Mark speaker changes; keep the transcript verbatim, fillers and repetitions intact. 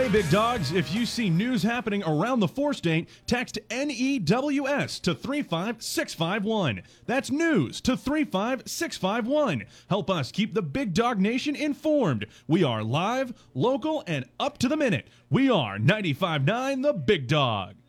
Speaker 1: Hey, big dogs, if you see news happening around the four-state, text N E W S to three five six five one. That's news to three five six five one. Help us keep the Big Dog Nation informed. We are live, local, and up to the minute. We are ninety-five point nine The Big Dog.